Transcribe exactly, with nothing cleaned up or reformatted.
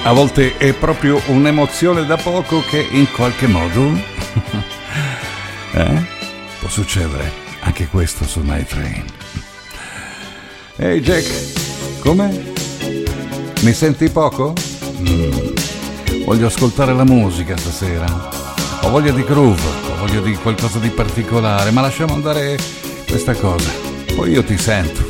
A volte è proprio un'emozione da poco che in qualche modo eh? può succedere anche questo su Night Train. Ehi hey Jack, come? Mi senti poco? Mm. Voglio ascoltare la musica stasera. Ho voglia di groove, ho voglia di qualcosa di particolare, ma lasciamo andare questa cosa. Poi io ti sento.